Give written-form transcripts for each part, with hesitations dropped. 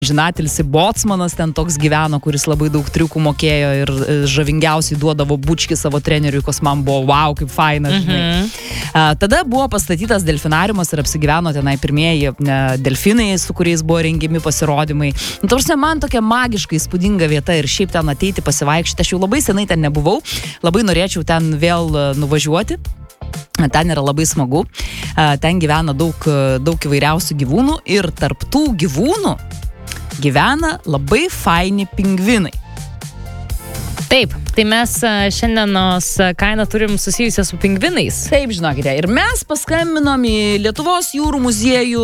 žinatilsi Botsmanas ten toks gyveno, kuris labai daug triukų mokėjo ir žavingiausiai duodavo bučkį savo treneriui, kas man buvo wow, kaip faina, žinai. Tada buvo pastatytas delfinariumas ir apsigyveno tenai pirmieji delfinai, su kuriais buvo rengiami pasirodymai. Tarsi man tokia magiškai įspūdinga vieta ir šiaip ten ateiti pasivaikščioti. Aš jau labai senai ten nebuvau, labai norėčiau ten vėl nuvažiuoti. Ten yra labai smagu. Ten gyvena daug įvairiausių gyvūnų ir tarp tų gyvūnų gyvena labai faini pingvinai. Taip, tai mes šiandienos kainą turim susijusią su pingvinais. Taip, žinokite, ir mes paskambinom į Lietuvos jūrų muziejų,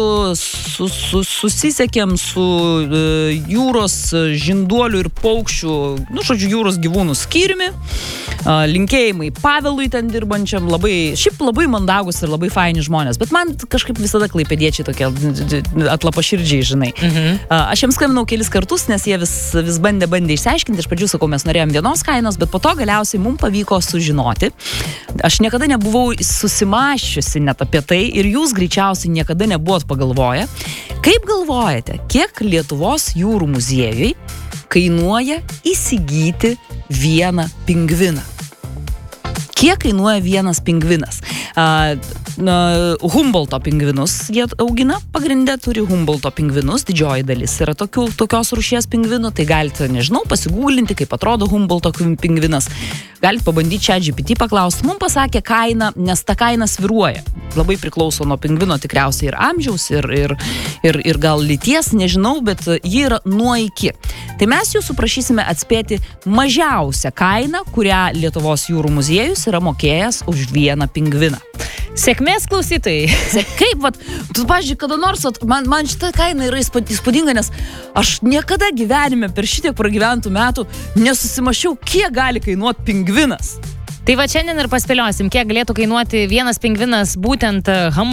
susisiekėm su jūros žinduolių ir paukščių, jūros gyvūnų skyriumi. Linkėjimai Pavelui ten dirbančiam, šiaip labai mandagus ir labai faini žmonės, bet man kažkaip visada klaipėdiečiai tokie atlapaširdžiai, žinai. Aš jiems skambinau kelis kartus, nes jie vis bandė išsiaiškinti. Iš pradžių sakau, mes norėjom vienos kainos, bet po to galiausiai mums pavyko sužinoti. Aš niekada nebuvau susimąsčiusi net apie tai ir jūs greičiausiai niekada nebuvot pagalvoję. Kaip galvojate, kiek Lietuvos jūrų muziejui kainuoja įsigyti vieną pingviną? Kiek kainuoja vienas pingvinas? Humboldto pingvinus jie augina, pagrinde turi Humboldto pingvinus, didžioji dalis yra tokios rūšies pingvinų, tai galite, nežinau, pasigūglinti, kaip atrodo Humboldto pingvinas. Galite pabandyti ChatGPT paklausti. Mums pasakė kainą, nes ta kaina sviruoja. Labai priklauso nuo pingvino tikriausiai ir amžiaus, ir gal lyties, nežinau, bet ji yra nuo iki. Tai mes jūsų prašysime atspėti mažiausią kainą, kurią Lietuvos jūrų muziejus yra mokėjęs už vieną pingviną. Sėkmės, klausytojai. Kaip, tu, pavyzdžiui, kada nors, man šita kaina yra įspūdinga, nes aš niekada gyvenime per šitiek pragyventų metų nesusimašiau, kiek gali kainuoti pingvinas. Tai va šiandien ir paspėliosim, kiek galėtų kainuoti vienas pingvinas, būtent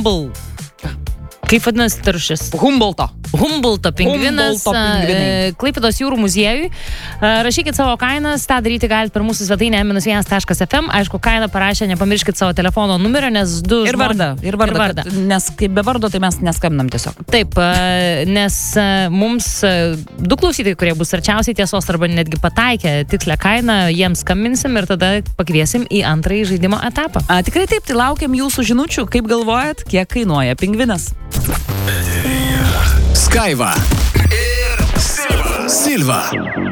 kaip vadinasi taršis? Humboldto pingvinas, Klaipėdos jūrų muziejui. Rašykit savo kainas, tą daryti galite per mūsų svetainę -1.fm. Aišku, kainą parašę, nepamirškit savo telefono numerio, nes ir vardą. Nes kaip be vardo, tai mes neskambinam tiesiog. Taip, nes mums du klausytojai, kurie bus arčiausiai tiesos arba netgi pataikę tikslę kainą, jiems skambinsim ir tada pakviesim į antrąjį žaidimo etapą. Tikrai taip, tai laukiam jūsų žinučių. Kaip galvojat, kiek kainuoja pingvinas? Skaiva ir Silva.